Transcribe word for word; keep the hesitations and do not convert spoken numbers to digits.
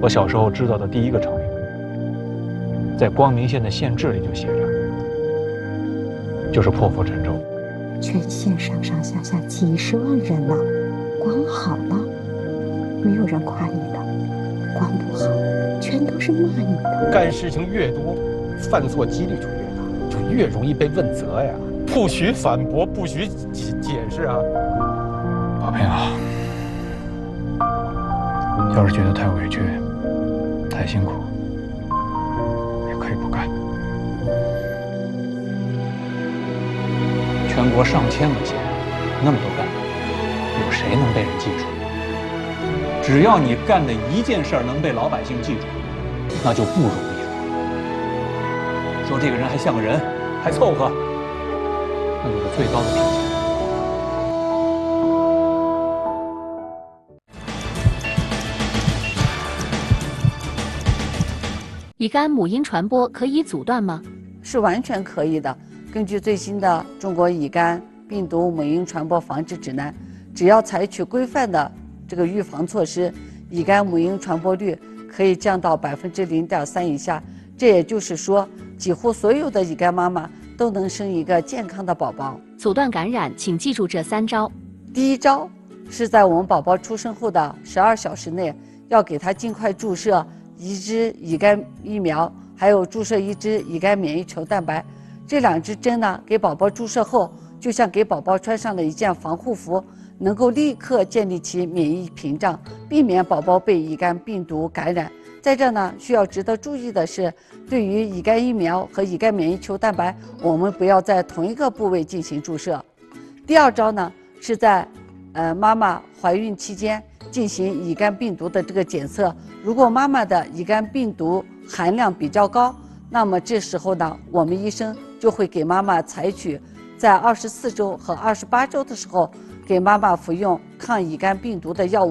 我小时候知道的第一个成语，在光明县的县志里就写着，就是破釜沉舟。 全县上上下下几十万人呐，光好了，没有人夸你的；光不好，全都是骂你的。 干事情越多，犯错几率就越大，就越容易被问责呀。不许反驳，不许解解释啊！ 宝平啊，要是觉得太委屈、太辛苦，也可以不干。全国上千个县，那么多干部，有谁能被人记住？只要你干的一件事儿能被老百姓记住，那就不容易了。说这个人还像个人，还凑合，那就是最高的评价。 乙肝母婴传播可以阻断吗？ 是完全可以的。根据最新的《中国乙肝病毒母婴传播防治指南》，只要采取规范的这个预防措施，乙肝母婴传播率可以降到百分之零点三以下。这也就是说，几乎所有的乙肝妈妈都能生一个健康的宝宝。 阻断感染，请记住这三招。 第一招是在我们宝宝出生后的十二小时内，要给他尽快注射一支乙肝疫苗，还有注射一支乙肝免疫球蛋白。这两支针呢，给宝宝注射后，就像给宝宝穿上了一件防护服，能够立刻建立起免疫屏障，避免宝宝被乙肝病毒感染。在这呢，需要值得注意的是，对于乙肝疫苗和乙肝免疫球蛋白，我们不要在同一个部位进行注射。第二招呢，是在呃妈妈怀孕期间进行乙肝病毒的这个检测。如果妈妈的乙肝病毒含量比较高，那么这时候呢，我们医生就会给妈妈采取在二十四周和二十八周的时候，给妈妈服用抗乙肝病毒的药物。